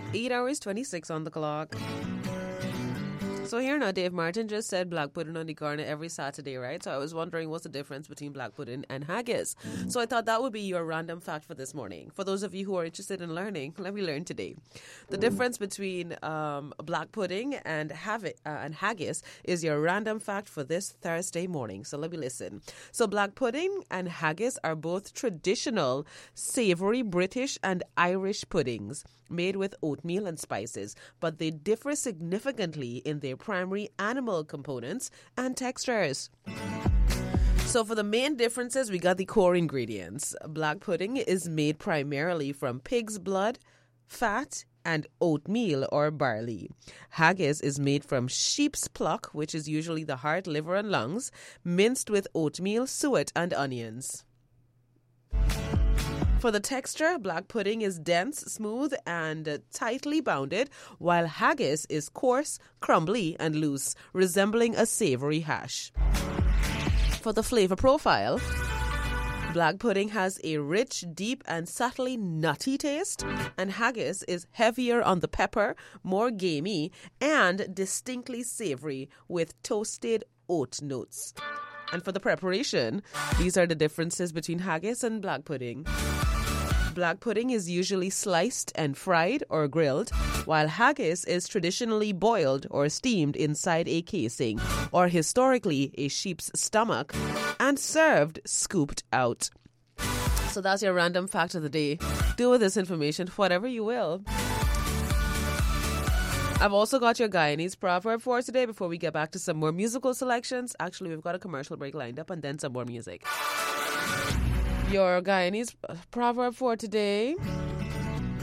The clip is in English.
8 hours 26 on the clock. So here now, Dave Martin just said black pudding on the corner every Saturday, right? So I was wondering what's the difference between black pudding and haggis. So I thought that would be your random fact for this morning. For those of you who are interested in learning, let me learn today. The difference between black pudding and haggis is your random fact for this Thursday morning. So let me listen. So black pudding and haggis are both traditional, savory British and Irish puddings made with oatmeal and spices, but they differ significantly in their primary animal components and textures. So for the main differences, we got the core ingredients. Black pudding is made primarily from pig's blood, fat, and oatmeal or barley. Haggis is made from sheep's pluck, which is usually the heart, liver, and lungs, minced with oatmeal, suet, and onions. For the texture, black pudding is dense, smooth, and tightly bounded, while haggis is coarse, crumbly, and loose, resembling a savory hash. For the flavor profile, black pudding has a rich, deep, and subtly nutty taste, and haggis is heavier on the pepper, more gamey, and distinctly savory with toasted oat notes. And for the preparation, these are the differences between haggis and black pudding. Black pudding is usually sliced and fried or grilled, while haggis is traditionally boiled or steamed inside a casing, or historically a sheep's stomach, and served scooped out. So that's your random fact of the day. Do with this information whatever you will. I've also got your Guyanese proverb for today before we get back to some more musical selections. Actually, we've got a commercial break lined up and then some more music. Your Guyanese proverb for today